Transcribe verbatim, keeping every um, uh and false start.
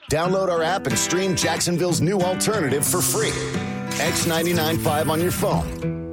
Download our app and stream Jacksonville's new alternative for free. X ninety-nine point five on your phone.